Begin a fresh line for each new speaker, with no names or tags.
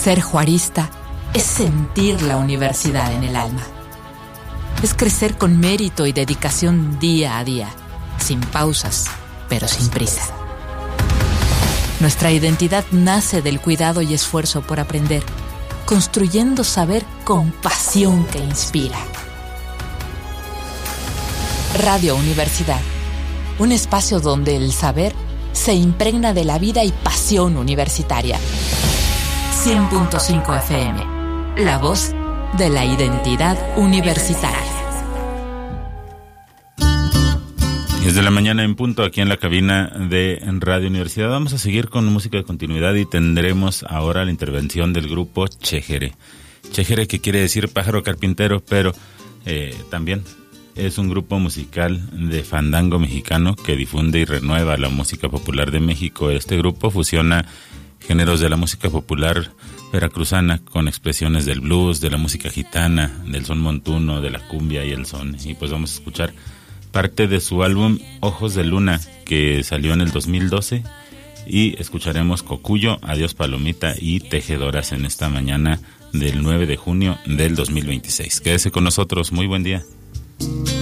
Ser juarista es sentir la universidad en el alma. Es crecer con mérito y dedicación día a día, sin pausas, pero sin prisa. Nuestra identidad nace del cuidado y esfuerzo por aprender, construyendo saber con pasión que inspira. Radio Universidad, un espacio donde el saber se impregna de la vida y pasión universitaria. 100.5 FM, la voz de la identidad universitaria.
10 de la mañana en punto, aquí en la cabina de Radio Universidad. Vamos a seguir con música de continuidad y tendremos ahora la intervención del grupo Chejere. Chejere, que quiere decir pájaro carpintero, pero también es un grupo musical de fandango mexicano que difunde y renueva la música popular de México. Este grupo fusiona géneros de la música popular veracruzana con expresiones del blues, de la música gitana, del son montuno, de la cumbia y el son. Y pues vamos a escuchar parte de su álbum Ojos de Luna, que salió en el 2012, y escucharemos Cocuyo, Adiós Palomita y Tejedoras en esta mañana del 9 de junio del 2026. Quédese con nosotros, muy buen día.